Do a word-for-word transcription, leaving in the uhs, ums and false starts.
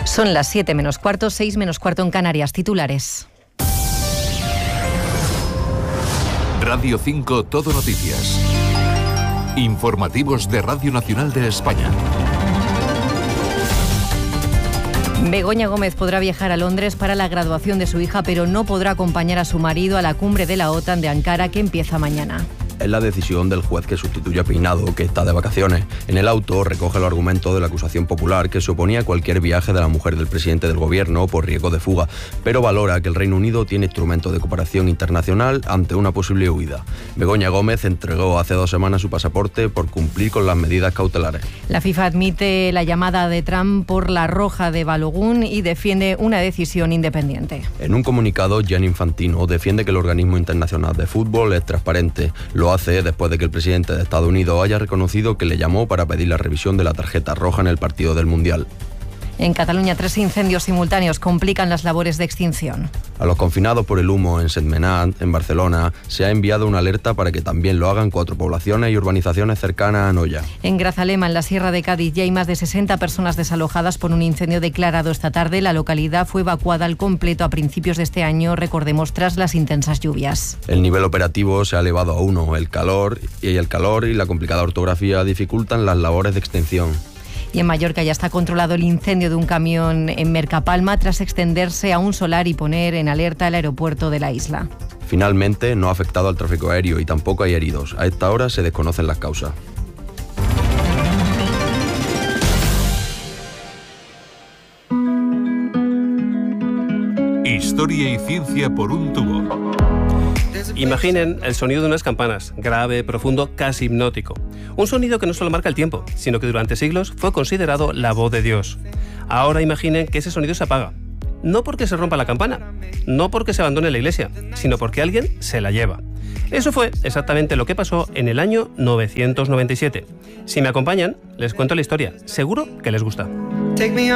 Son las siete menos cuarto, seis menos cuarto en Canarias. Titulares. Radio cinco Todo Noticias. Informativos de Radio Nacional de España. Begoña Gómez podrá viajar a Londres para la graduación de su hija, pero no podrá acompañar a su marido a la cumbre de la OTAN de Ankara, que empieza mañana. Es la decisión del juez que sustituye a Peinado, que está de vacaciones. En el auto recoge los argumentos de la acusación popular que se oponía a cualquier viaje de la mujer del presidente del gobierno por riesgo de fuga, pero valora que el Reino Unido tiene instrumentos de cooperación internacional ante una posible huida. Begoña Gómez entregó hace dos semanas su pasaporte por cumplir con las medidas cautelares. La FIFA admite la llamada de Trump por la roja de Balogun y defiende una decisión independiente. En un comunicado, Gianni Infantino defiende que el organismo internacional de fútbol es transparente. Lo hace después de que el presidente de Estados Unidos haya reconocido que le llamó para pedir la revisión de la tarjeta roja en el partido del Mundial. En Cataluña, tres incendios simultáneos complican las labores de extinción. A los confinados por el humo en Sentmenat, en Barcelona, se ha enviado una alerta para que también lo hagan cuatro poblaciones y urbanizaciones cercanas a Noya. En Grazalema, en la Sierra de Cádiz, ya hay más de sesenta personas desalojadas por un incendio declarado esta tarde. La localidad fue evacuada al completo a principios de este año, recordemos, tras las intensas lluvias. El nivel operativo se ha elevado a uno. El calor y el calor y la complicada orografía dificultan las labores de extinción. Y en Mallorca ya está controlado el incendio de un camión en Mercapalma tras extenderse a un solar y poner en alerta el aeropuerto de la isla. Finalmente, no ha afectado al tráfico aéreo y tampoco hay heridos. A esta hora se desconocen las causas. Historia y ciencia por un tubo. Imaginen el sonido de unas campanas, grave, profundo, casi hipnótico. Un sonido que no solo marca el tiempo, sino que durante siglos fue considerado la voz de Dios. Ahora imaginen que ese sonido se apaga. No porque se rompa la campana, no porque se abandone la iglesia, sino porque alguien se la lleva. Eso fue exactamente lo que pasó en el año novecientos noventa y siete. Si me acompañan, les cuento la historia. Seguro que les gusta.